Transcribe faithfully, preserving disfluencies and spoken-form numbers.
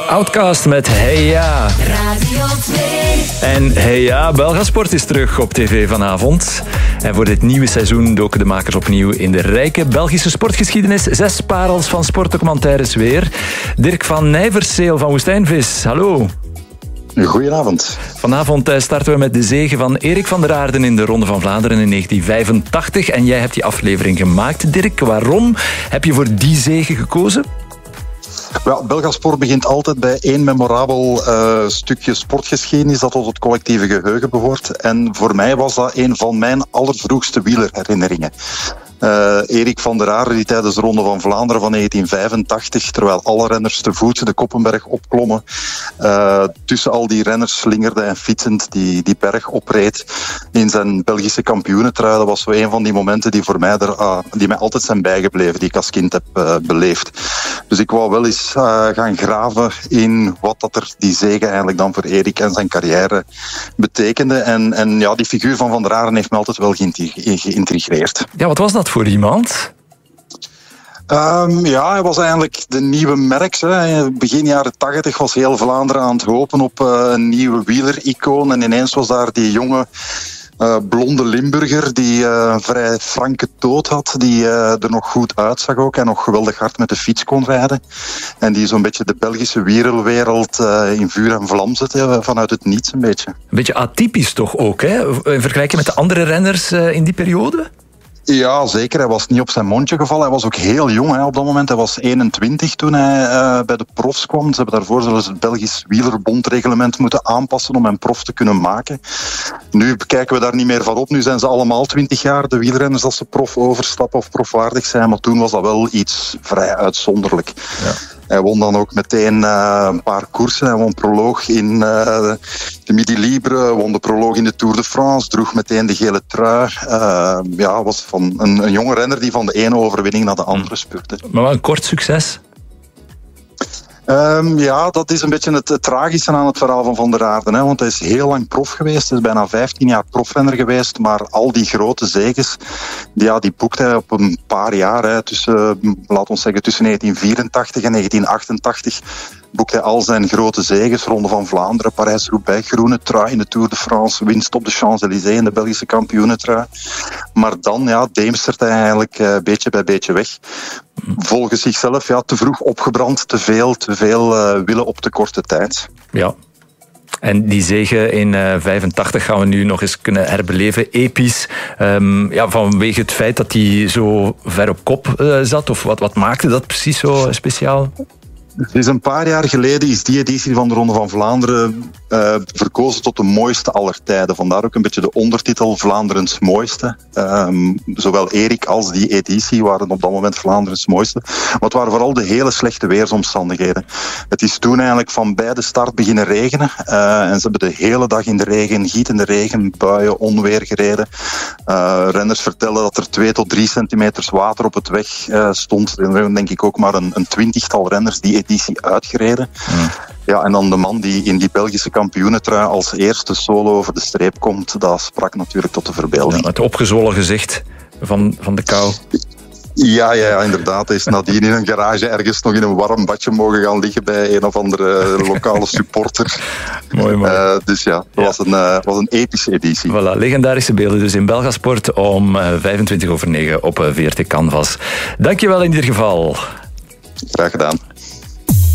Outcast met Hey Ja. Radio twee. En Hey Ja, Belgasport is terug op tv vanavond. En voor dit nieuwe seizoen doken de makers opnieuw in de rijke Belgische sportgeschiedenis. Zes parels van sportdocumentaires weer. Dirk van Nijverszeel van Woestijnvis, hallo. Goedenavond. Vanavond starten we met de zege van Erik van der Aarden in de Ronde van Vlaanderen in negentien vijfentachtig. En jij hebt die aflevering gemaakt, Dirk. Waarom heb je voor die zege gekozen? Ja, Belgasport begint altijd bij één memorabel uh, stukje sportgeschiedenis dat tot het collectieve geheugen behoort. En voor mij was dat een van mijn allervroegste wielerherinneringen. Uh, Erik van der Aarden die tijdens de Ronde van Vlaanderen van negentien vijfentachtig, terwijl alle renners te voet de Koppenberg opklommen, uh, tussen al die renners slingerde en fietsend die, die berg opreed in zijn Belgische kampioenentrui. Dat was zo een van die momenten die voor mij er, uh, die mij altijd zijn bijgebleven, die ik als kind heb uh, beleefd. Dus ik wou wel eens uh, gaan graven in wat dat er die zege eigenlijk dan voor Erik en zijn carrière betekende. En, en ja, die figuur van Van der Aarden heeft me altijd wel geïntrigeerd. Ja, wat was dat voor iemand? Um, ja, hij was eigenlijk de nieuwe Merckx. Hè. Begin jaren tachtig was heel Vlaanderen aan het hopen op uh, een nieuwe wielericoon. En ineens was daar die jonge uh, blonde Limburger die uh, vrij franke toot had. Die uh, er nog goed uitzag ook en nog geweldig hard met de fiets kon rijden. En die zo'n beetje de Belgische wielerwereld uh, in vuur en vlam zette vanuit het niets een beetje. Een beetje atypisch toch ook, hè? In vergelijking met de andere renners uh, in die periode? Ja, zeker. Hij was niet op zijn mondje gevallen. Hij was ook heel jong hè, op dat moment. Hij was eenentwintig toen hij uh, bij de profs kwam. Ze hebben daarvoor zelfs het Belgisch wielerbondreglement moeten aanpassen om hem prof te kunnen maken. Nu kijken we daar niet meer van op. Nu zijn ze allemaal twintig jaar, de wielrenners, als ze prof overstappen of profwaardig zijn. Maar toen was dat wel iets vrij uitzonderlijk. Ja. Hij won dan ook meteen uh, een paar koersen. Hij won proloog in uh, de Midi Libre, won de proloog in de Tour de France, droeg meteen de gele trui. Uh, ja, was van een, een jonge renner die van de ene overwinning naar de andere spurte. Maar wel een kort succes? Um, ja, dat is een beetje het, het tragische aan het verhaal van Van der Aarden. Hè, want hij is heel lang prof geweest. Hij is bijna vijftien jaar profrenner geweest. Maar al die grote zeges, die, ja, die boekte hij op een paar jaar. Hè, tussen, laat ons zeggen, tussen negentien vierentachtig en negentien achtentachtig boekte hij al zijn grote zeges. Ronde van Vlaanderen, Parijs-Roubaix, groene trui in de Tour de France, winst op de Champs-Élysées in de Belgische kampioenentrui. Maar dan ja, deemstert hij eigenlijk uh, beetje bij beetje weg. Volgens zichzelf ja, te vroeg opgebrand, te veel, te veel uh, willen op te korte tijd. Ja. En die zege in uh, vijfentachtig gaan we nu nog eens kunnen herbeleven. Episch. Um, ja, vanwege het feit dat hij zo ver op kop uh, zat. Of wat, wat maakte dat precies zo speciaal? Dus een paar jaar geleden is die editie van de Ronde van Vlaanderen uh, verkozen tot de mooiste aller tijden. Vandaar ook een beetje de ondertitel Vlaanderens mooiste. Um, zowel Erik als die editie waren op dat moment Vlaanderens mooiste. Maar het waren vooral de hele slechte weersomstandigheden. Het is toen eigenlijk van bij de start beginnen regenen. Uh, en ze hebben de hele dag in de regen, gietende regen, buien, onweer gereden. Uh, renners vertellen dat er twee tot drie centimeters water op het weg uh, stond. Er denk ik ook maar een, een twintigtal renners die editie uitgereden. Mm. Ja, en dan de man die in die Belgische kampioenentrui als eerste solo over de streep komt, dat sprak natuurlijk tot de verbeelding. Ja, het opgezwollen gezicht van, van de kou. Ja, ja, ja, inderdaad. Hij is nadien in een garage ergens nog in een warm badje mogen gaan liggen bij een of andere lokale supporter. Mooi, mooi. Uh, dus ja, dat ja. Was, een, uh, was een epische editie. Voilà, legendarische beelden dus in Belgasport om uh, vijfentwintig over negen op uh, V R T Canvas. Dankjewel in ieder geval. Graag gedaan.